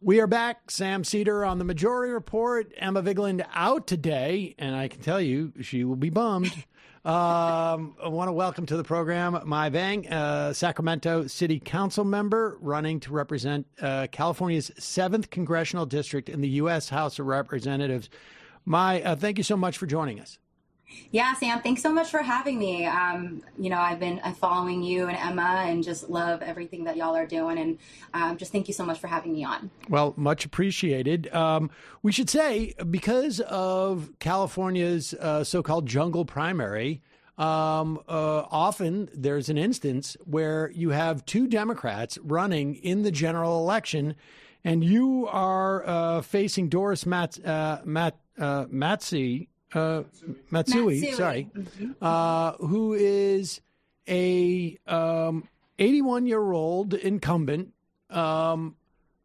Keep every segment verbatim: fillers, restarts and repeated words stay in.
We are back. Sam Seder on the Majority Report. Emma Vigeland out today, and I can tell you she will be bummed. um, I want to welcome to the program Mai Vang, uh, Sacramento City Council member running to represent uh, California's seventh Congressional District in the U S House of Representatives. Mai, uh, thank you so much for joining us. Yeah, Sam, thanks so much for having me. Um, you know, I've been following you and Emma and just love everything that y'all are doing. And um, just thank you so much for having me on. Well, much appreciated. Um, we should say, because of California's uh, so-called jungle primary, um, uh, often there's an instance where you have two Democrats running in the general election, and you are uh, facing Doris Mat- uh, Mat- uh, Matsui, Uh, Matsui, Matsui, sorry, mm-hmm. uh, who is a um, eighty-one-year-old incumbent. Um,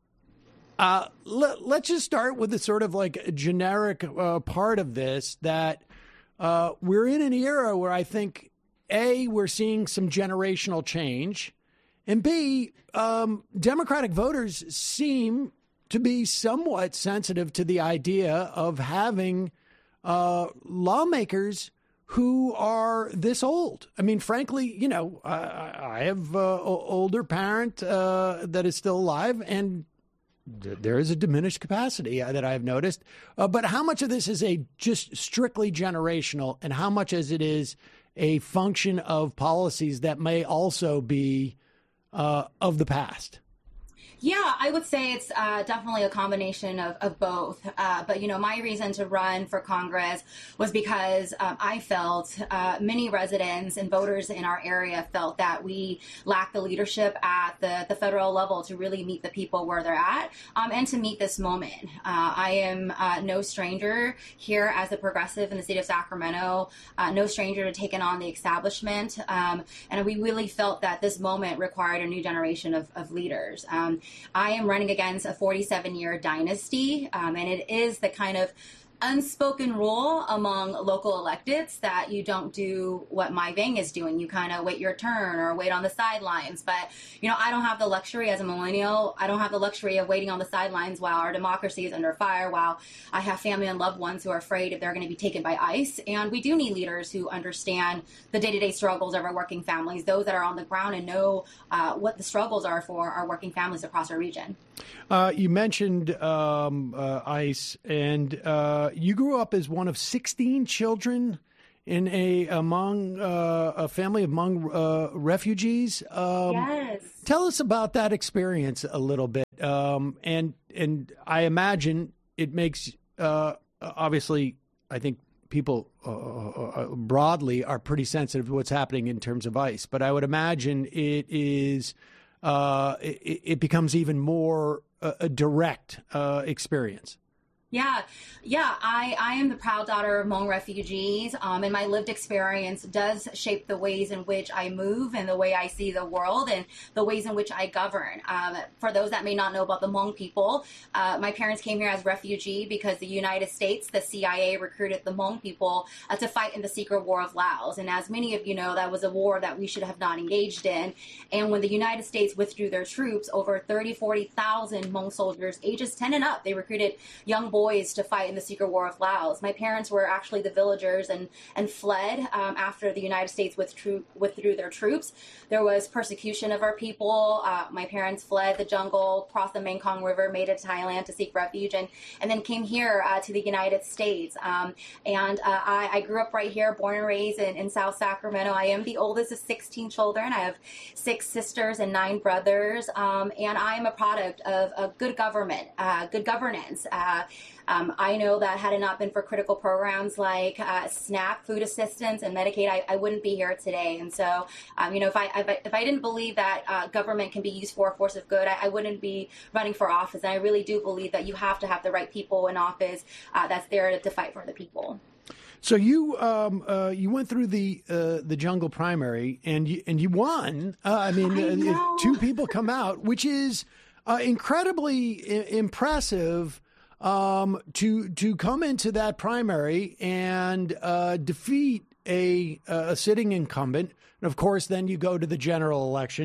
uh, let, let's just start with the sort of like a generic uh, part of this, that uh, we're in an era where I think, A, we're seeing some generational change, and B, um, Democratic voters seem to be somewhat sensitive to the idea of having Uh, lawmakers who are this old. I mean, frankly, you know, I, I have an older parent uh, that is still alive, and th- there is a diminished capacity uh, that I've noticed. Uh, but how much of this is a just strictly generational, and how much as it is a function of policies that may also be uh, of the past? Yeah, I would say it's uh, definitely a combination of, of both. Uh, but, you know, my reason to run for Congress was because um, I felt uh, many residents and voters in our area felt that we lack the leadership at the, the federal level to really meet the people where they're at um, and to meet this moment. Uh, I am uh, no stranger here as a progressive in the state of Sacramento, uh, no stranger to taking on the establishment. Um, and we really felt that this moment required a new generation of, of leaders. Um, I am running against a forty-seven-year dynasty, um, and it is the kind of unspoken rule among local electeds that you don't do what Mai Vang is doing. You kind of wait your turn or wait on the sidelines. But, you know, I don't have the luxury as a millennial. I don't have the luxury of waiting on the sidelines while our democracy is under fire, while I have family and loved ones who are afraid if they're going to be taken by ICE. And we do need leaders who understand the day-to-day struggles of our working families, those that are on the ground and know uh, what the struggles are for our working families across our region. Uh, you mentioned um, uh, ICE, and uh, you grew up as one of sixteen children in a among uh, a family among uh, refugees. Um, yes. Tell us about that experience a little bit, um, and and I imagine it makes uh, obviously I think people uh, broadly are pretty sensitive to what's happening in terms of ICE, but I would imagine it is uh, it, it becomes even more a, a direct uh, experience. Yeah, yeah, I, I am the proud daughter of Hmong refugees, um, and my lived experience does shape the ways in which I move and the way I see the world and the ways in which I govern. Um, for those that may not know about the Hmong people, uh, my parents came here as refugee because the United States, the C I A, recruited the Hmong people uh, to fight in the secret war of Laos. And as many of you know, that was a war that we should have not engaged in. And when the United States withdrew their troops, over thirty, forty thousand Hmong soldiers, ages ten and up, they recruited young boys boys to fight in the secret war of Laos. My parents were actually the villagers and, and fled um, after the United States withdrew, withdrew their troops. There was persecution of our people. Uh, my parents fled the jungle, crossed the Mekong River, made it to Thailand to seek refuge, and, and then came here uh, to the United States. Um, and uh, I, I grew up right here, born and raised in, in South Sacramento. I am the oldest of sixteen children. I have six sisters and nine brothers. Um, and I am a product of, of good government, uh, good governance. Uh, Um, I know that had it not been for critical programs like uh, SNAP, food assistance, and Medicaid, I, I wouldn't be here today. And so, um, you know, if I, if I if I didn't believe that uh, government can be used for a force of good, I, I wouldn't be running for office. And I really do believe that you have to have the right people in office uh, that's there to, to fight for the people. So you um, uh, you went through the uh, the jungle primary and you and you won. Uh, I mean, I uh, two people come out, which is uh, incredibly I- impressive. Um, to to come into that primary and uh, defeat a a sitting incumbent, and of course, then you go to the general election.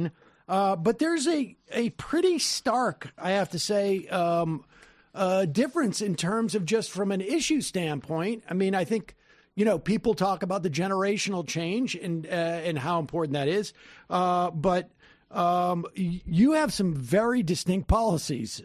Uh, but there's a, a pretty stark, I have to say, um, uh, difference in terms of just from an issue standpoint. I mean, I think, you know, people talk about the generational change and, uh, and how important that is. Uh, but um, you have some very distinct policies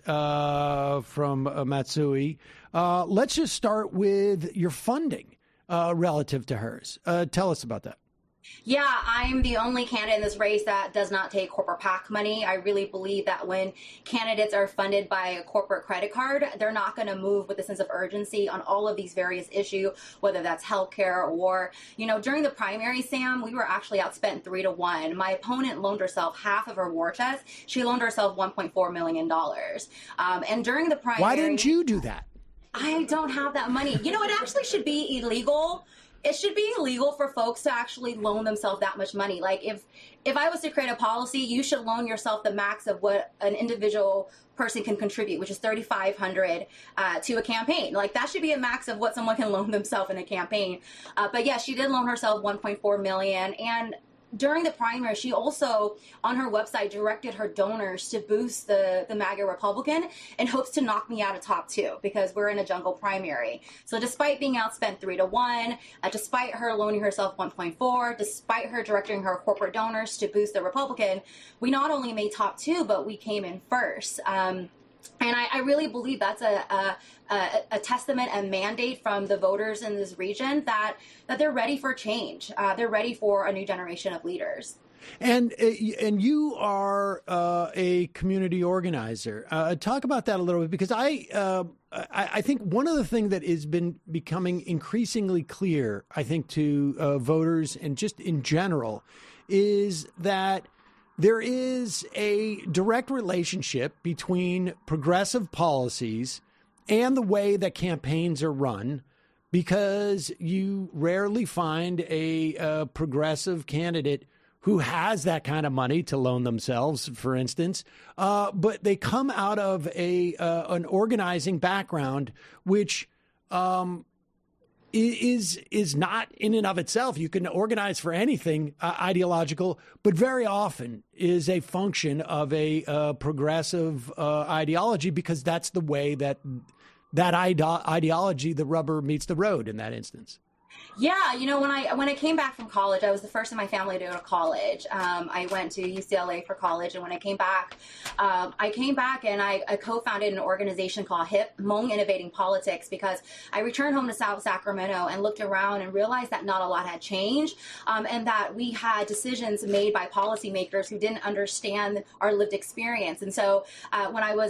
uh, from uh, Matsui. Uh, let's just start with your funding uh, relative to hers. Uh, tell us about that. Yeah, I'm the only candidate in this race that does not take corporate PAC money. I really believe that when candidates are funded by a corporate credit card, they're not going to move with a sense of urgency on all of these various issues, whether that's healthcare or, you know, during the primary, Sam, we were actually outspent three to one. My opponent loaned herself half of her war chest. She loaned herself one point four million dollars. Um, and during the primary... Why didn't you do that? I don't have that money. You know, it actually should be illegal. It should be illegal for folks to actually loan themselves that much money. Like if if I was to create a policy, you should loan yourself the max of what an individual person can contribute, which is thirty-five hundred dollars uh, to a campaign. Like that should be a max of what someone can loan themselves in a campaign. Uh, but yeah, she did loan herself one point four million dollars. And during the primary, she also, on her website, directed her donors to boost the, the MAGA Republican in hopes to knock me out of top two because we're in a jungle primary. So despite being outspent three to one, uh, despite her loaning herself one point four, despite her directing her corporate donors to boost the Republican, we not only made top two, but we came in first. Um, And I, I really believe that's a, a, a, a testament and mandate from the voters in this region that, that they're ready for change. Uh, they're ready for a new generation of leaders. And and you are uh, a community organizer. Uh, talk about that a little bit, because I, uh, I I think one of the things that has been becoming increasingly clear, I think, to uh, voters and just in general, is that there is a direct relationship between progressive policies and the way that campaigns are run, because you rarely find a, a progressive candidate who has that kind of money to loan themselves, for instance, uh, but they come out of a uh, an organizing background, which um, is is not in and of itself. You can organize for anything uh, ideological, but very often is a function of a uh, progressive uh, ideology, because that's the way that that ide- ideology, the rubber meets the road in that instance. Yeah, you know, when I when I came back from college, I was the first in my family to go to college. Um, I went to U C L A for college, and when I came back, um, I came back and I, I co-founded an organization called HIP, Hmong Innovating Politics, because I returned home to South Sacramento and looked around and realized that not a lot had changed, um, and that we had decisions made by policymakers who didn't understand our lived experience. And so uh, when I was